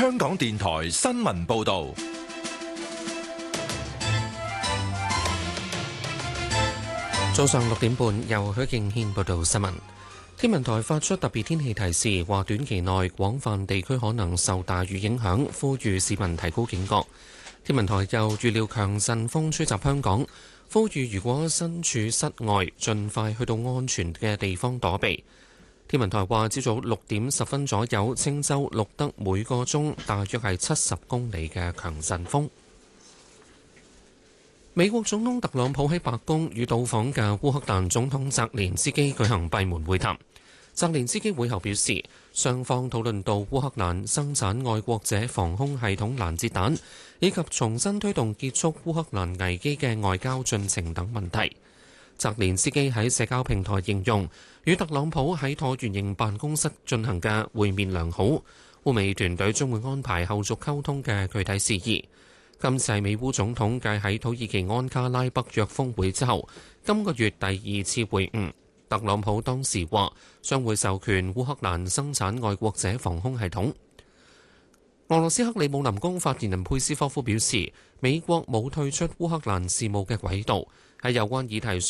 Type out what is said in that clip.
香港電台新聞報道。 早上6點半，由許敬軒報道新聞。天文台發出特別天氣提示，話短期內廣泛地區可能受大雨影響，呼籲市民提高警覺。天文台又預料強陣風吹襲香港，呼籲如果身處室外，盡快去到安全嘅地方躲避。天文台話，朝早6點10分左右，青州錄得每個鐘大約係70公里嘅強陣風。美國總統特朗普喺白宮與到訪嘅烏克蘭總統澤連斯基舉行閉門會談。澤連斯基會後表示，雙方討論到烏克蘭生產愛國者防空系統攔截彈，以及重新推動結束烏克蘭危機嘅外交進程等問題。澤連斯基喺社交平台形容，與特朗普喺橢圓形辦公室進行嘅會面良好，烏美團隊將會安排後續溝通嘅具體事宜。今次係美烏總統繼喺土耳其安卡拉北約峰會之後，今個月第2次會晤。特朗普當時話將會授權烏克蘭生產愛國者防空系統。俄羅斯克里姆林宮發言人佩斯科夫表示，美國冇退出烏克蘭事務嘅軌道，喺有關議題上